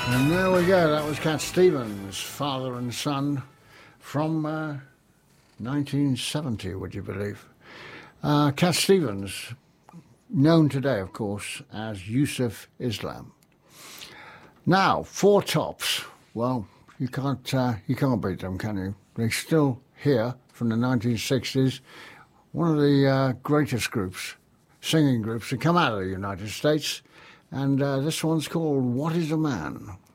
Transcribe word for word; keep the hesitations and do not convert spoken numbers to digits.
And there we go, that was Cat Stevens, Father and Son, from uh, nineteen seventy, would you believe? Uh, Cat Stevens, known today, of course, as Yusuf Islam. Now, Four Tops. Well, you can't, uh, you can't beat them, can you? They're still here from the nineteen sixties. One of the uh, greatest groups, singing groups, to come out of the United States. And uh, this one's called What is a Man?